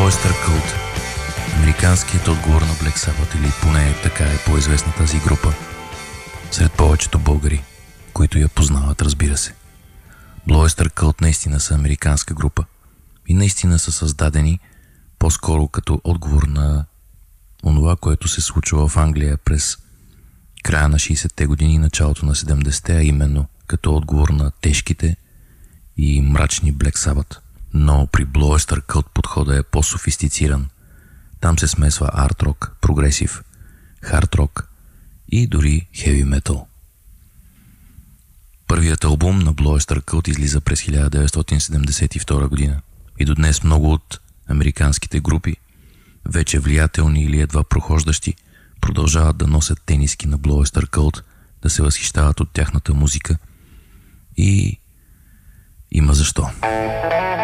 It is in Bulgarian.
Blue Oyster Cult, американският отговор на Black Sabbath, или поне така е по-известна тази група сред повечето българи, които я познават, разбира се. Blue Oyster Cult наистина са американска група и наистина са създадени по-скоро като отговор на онова, което се случва в Англия през края на 60-те години и началото на 70-те, а именно като отговор на тежките и мрачни Black Sabbath. Но при Blue Oyster Cult подходът е по-софистициран. Там се смесва арт-рок, прогресив, хард-рок и дори хеви метал. Първият албум на Blue Oyster Cult излиза през 1972 година и до днес много от американските групи, вече влиятелни или едва прохождащи, продължават да носят тениски на Blue Oyster Cult, да се възхищават от тяхната музика и има защо.